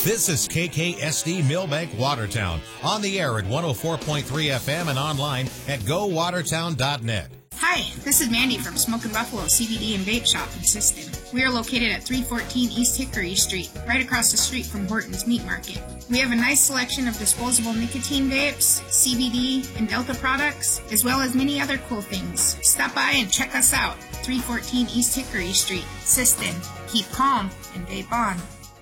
This is KKSD Millbank Watertown, on the air at 104.3 FM and online at gowatertown.net. Hi, this is Mandy from Smokin' Buffalo CBD and Vape Shop in Siston. We are located at 314 East Hickory Street, right across the street from Horton's Meat Market. We have a nice selection of disposable nicotine vapes, CBD, and Delta products, as well as many other cool things. Stop by and check us out. 314 East Hickory Street, Siston. Keep calm and vape on.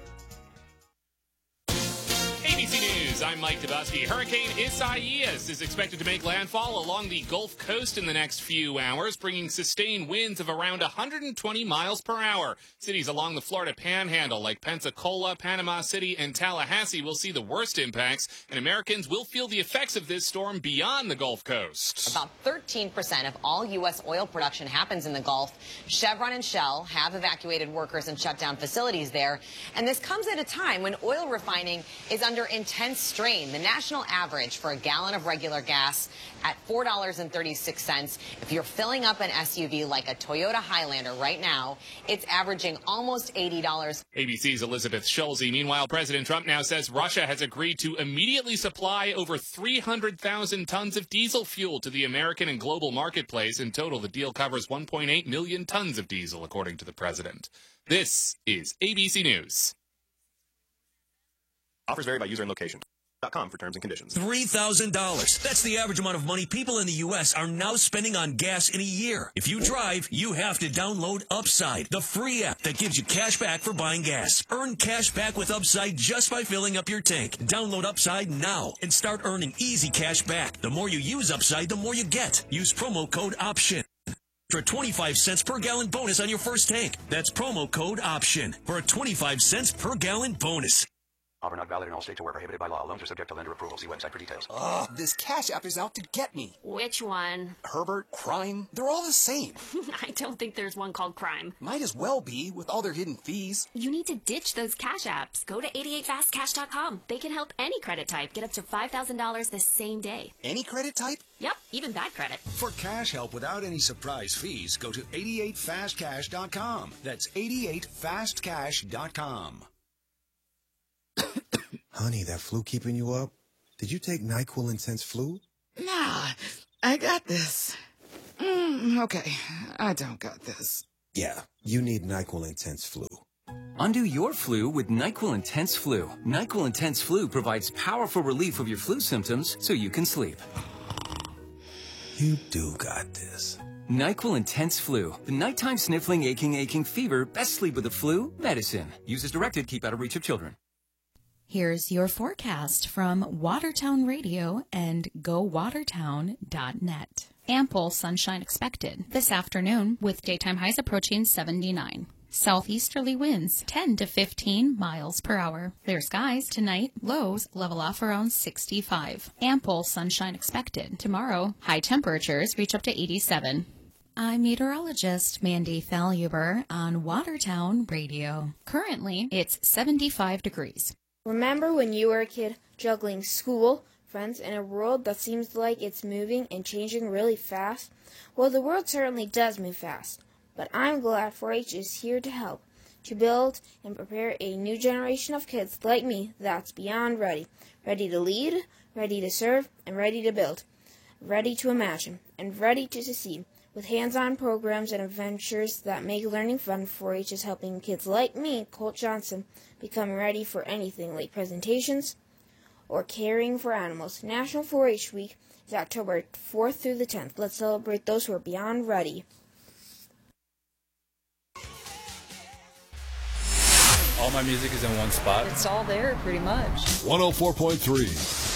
ABC News, I'm Mike Dubusky. Hurricane Isaias is expected to make landfall along the Gulf Coast in the next few hours, bringing sustained winds of around 120 miles per hour. Cities along the Florida Panhandle like Pensacola, Panama City, and Tallahassee will see the worst impacts, and Americans will feel the effects of this storm beyond the Gulf Coast. About 13% of all U.S. oil production happens in the Gulf. Chevron and Shell have evacuated workers and shut down facilities there, and this comes at a time when oil refining is under intense strain. The national average for a gallon of regular gas at $4.36. If you're filling up an SUV like a Toyota Highlander right now, it's averaging almost $80. ABC's Elizabeth Schulze. Meanwhile, President Trump now says Russia has agreed to immediately supply over 300,000 tons of diesel fuel to the American and global marketplace. In total, the deal covers 1.8 million tons of diesel, according to the president. This is ABC News. Offers vary by user and location. .com for terms and conditions. $3,000. That's the average amount of money people in the U.S. are now spending on gas in a year. If you drive, you have to download Upside, the free app that gives you cash back for buying gas. Earn cash back with Upside just by filling up your tank. Download Upside now and start earning easy cash back. The more you use Upside, the more you get. Use promo code OPTION for a 25 cents per gallon bonus on your first tank. That's promo code OPTION for a 25 cents per gallon bonus. Offer not valid in all states or where prohibited by law. Loans are subject to lender approval. See website for details. Ugh, this Cash App is out to get me. Which one? Herbert, Crime, they're all the same. I don't think there's one called Crime. Might as well be, with all their hidden fees. You need to ditch those Cash Apps. Go to 88fastcash.com. They can help any credit type get up to $5,000 the same day. Any credit type? Yep, even bad credit. For cash help without any surprise fees, go to 88fastcash.com. That's 88fastcash.com. Honey, that flu keeping you up? Did you take NyQuil Intense Flu? Nah, I got this. Okay, I don't got this. Yeah, you need NyQuil Intense Flu. Undo your flu with NyQuil Intense Flu. NyQuil Intense Flu provides powerful relief of your flu symptoms so you can sleep. You do got this. NyQuil Intense Flu. The nighttime sniffling, aching fever. Best sleep with the flu medicine. Use as directed. Keep out of reach of children. Here's your forecast from Watertown Radio and gowatertown.net. Ample sunshine expected this afternoon with daytime highs approaching 79. Southeasterly winds 10 to 15 miles per hour. Clear skies tonight. Lows level off around 65. Ample sunshine expected. Tomorrow, high temperatures reach up to 87. I'm meteorologist Mandy Falhuber on Watertown Radio. Currently, it's 75 degrees. Remember when you were a kid juggling school, friends, and a world that seems like it's moving and changing really fast? Well, the world certainly does move fast, but I'm glad 4-H is here to help, to build and prepare a new generation of kids like me that's beyond ready. Ready to lead, ready to serve, and ready to build. Ready to imagine, and ready to succeed. With hands-on programs and adventures that make learning fun, 4-H is helping kids like me, Colt Johnson, become ready for anything like presentations or caring for animals. National 4-H Week is October 4th through the 10th. Let's celebrate those who are beyond ready. All my music is in one spot. It's all there, pretty much. 104.3